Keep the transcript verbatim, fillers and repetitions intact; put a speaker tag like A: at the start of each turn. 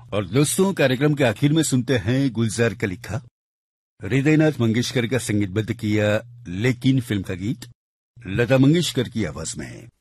A: और दोस्तों, कार्यक्रम के आखिर में सुनते हैं गुलजार का लिखा, हृदयनाथ मंगेशकर का संगीतबद्ध किया लेकिन फिल्म का गीत लता मंगेशकर की आवाज में।